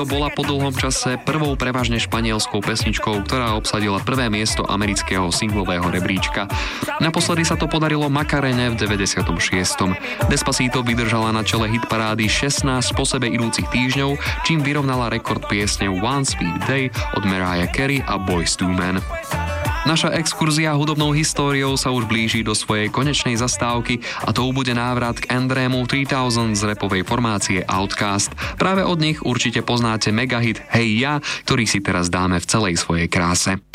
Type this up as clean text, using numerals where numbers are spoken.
bola po dlhom čase prvou prevažne španielskou pesničkou, ktorá obsadila prvé miesto amerického singlového rebríčka. Naposledy sa to podarilo Macarene v 96. Despacito vydržala na čele hitparády 16 po sebe idúcich týždňov, čím vyrovnala rekord piesne One Sweet Day od Mariah Carey a Boyz II Men. Naša exkurzia hudobnou históriou sa už blíži do svojej konečnej zastávky a to bude návrat k Andrému 3000 z rapovej formácie Outkast. Práve od nich určite poznáte megahit Hey Ja, ktorý si teraz dáme v celej svojej kráse.